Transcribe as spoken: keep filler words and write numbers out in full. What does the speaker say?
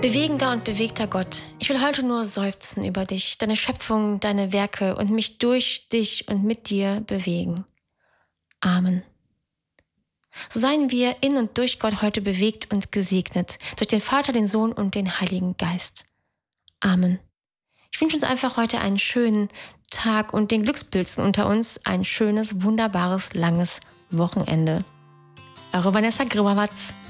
Bewegender und bewegter Gott, ich will heute nur seufzen über dich, deine Schöpfung, deine Werke und mich durch dich und mit dir bewegen. Amen. So seien wir in und durch Gott heute bewegt und gesegnet, durch den Vater, den Sohn und den Heiligen Geist. Amen. Ich wünsche uns einfach heute einen schönen Tag und den Glückspilzen unter uns ein schönes, wunderbares, langes Wochenende. Eure Vanessa Grimmerwatz.